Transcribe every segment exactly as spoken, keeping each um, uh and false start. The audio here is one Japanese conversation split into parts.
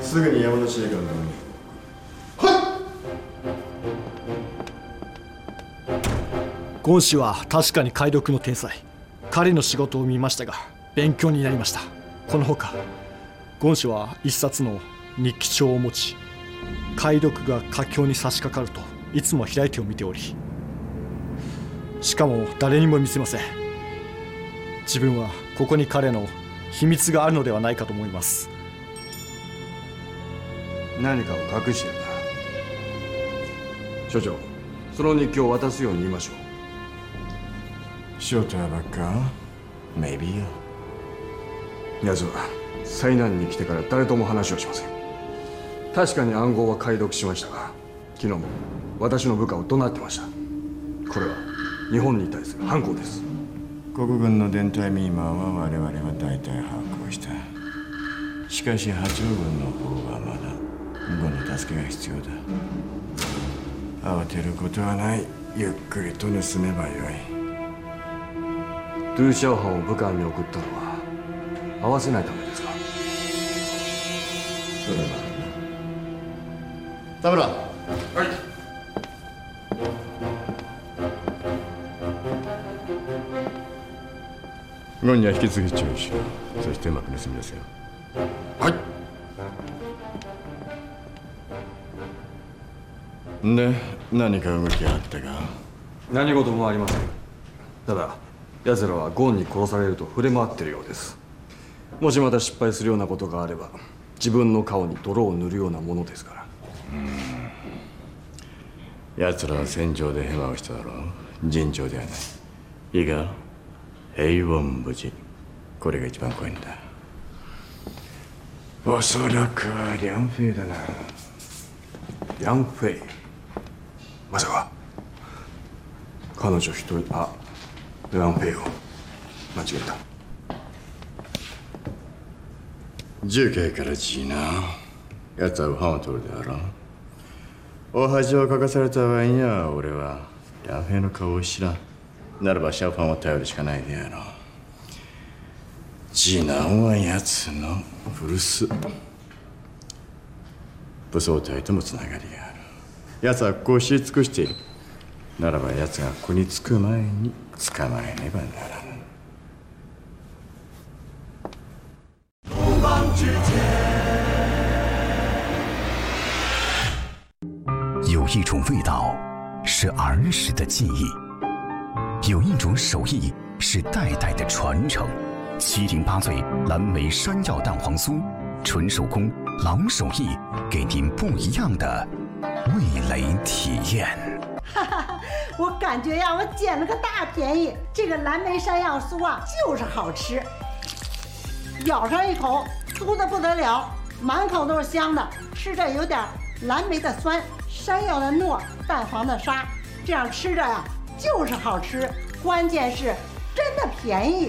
すぐに山の司令官のとこに。 ゴン氏は確かに解読の天才。彼の仕事を見ましたが勉強になりました。このほかゴン氏は一冊の日記帳を持ち、解読が佳境に差し掛かるといつも開いてを見ており、しかも誰にも見せません。自分はここに彼の秘密があるのではないかと思います。 何かを隠してるな。所長、その日記を渡すように言いましょう。 正体ばっか Maybe よ。 奴は災難に来てから誰とも話をしません。確かに暗号は解読しましたが、昨日も私の部下を怒鳴ってました。これは日本に対する反抗です。 国軍の伝隊ミーマーは我々は大体把握をした。しかし八王軍の方はまだ軍の助けが必要だ。慌てることはない。ゆっくりと盗めばよい。 ドゥーシャオハンを武漢に送ったのは合わせないためですか？ それは田村。はい。 軍には引き継ぎ注意しろ。そしてうまく盗み出せよ。 はい。 で、何か動きがあったか？ 何事もありません。ただ奴らはゴンに殺されると触れ回っているようです。もしまた失敗するようなことがあれば、自分の顔に泥を塗るようなものですから。 うん、奴らは戦場でヘマをしただろう。尋常ではない。いいか、平穏無事、これが一番怖いんだ。おそらくはリャンフェイだな。 リャンフェイ、まさか彼女一人。あ、リャンフェイを間違えた。 重慶からジーナ、奴はウハンを取るであろう。大恥をかかされた場合には俺はリャンフェイの顔を知らん。ならばシャオファンを頼るしかないであろう。次男は奴の古巣、武装隊ともつながりがある。奴はここを知り尽くしている。ならば奴がここに着く前に捕まえねばならぬ。 有一种味道是儿时的记忆，有一种手艺是代代的传承。七零八脆蓝莓山药蛋黄酥，纯手工老手艺，给您不一样的味蕾体验。 哈哈，我感觉呀，我捡了个大便宜。这个蓝莓山药酥啊，就是好吃，咬上一口，酥的不得了，满口都是香的，吃着有点蓝莓的酸，山药的糯，蛋黄的沙，这样吃着呀就是好吃。关键是真的便宜。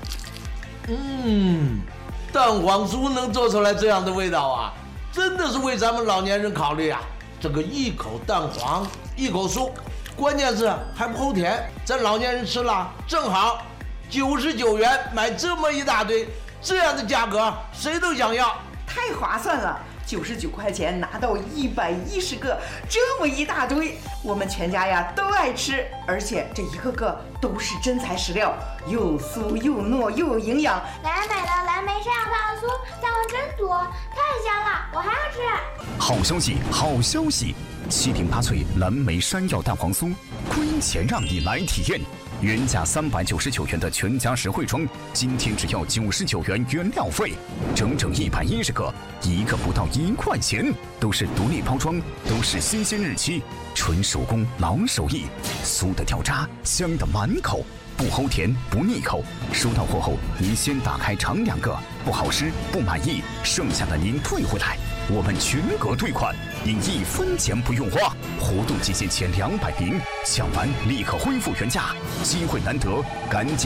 嗯，蛋黄酥能做出来这样的味道啊，真的是为咱们老年人考虑啊。这个一口蛋黄，一口酥，关键是还不齁甜，咱老年人吃了正好。九十九元买这么一大堆，这样的价格谁都想要， 太划算了。九十九块钱拿到一百一十个，这么一大堆，我们全家呀都爱吃，而且这一个个都是真材实料，又酥又糯又有营养。 奶奶买的蓝莓山药蛋黄酥蛋黄真多，太香了，我还要吃。 好消息，好消息！七零八脆蓝莓山药蛋黄酥，亏钱让你来体验。原价三百九十九元的全家实惠装，今天只要九十九元原料费，整整一百一十个，一个不到一块钱，都是独立包装，都是新鲜日期，纯手工老手艺，酥的掉渣，香的满口，不齁甜不腻口。收到货后，您先打开尝两个，不好吃不满意，剩下的您退回来，我们全额退款，您一分钱不用花。活动期限前两百名，抢完立刻恢复原价，机会难得，赶紧。